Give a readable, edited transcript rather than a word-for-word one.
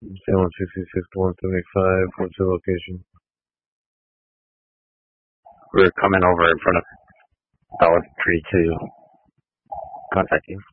Say 166 to 175. What's your location? We're coming over in front of Dollar Tree to contact you.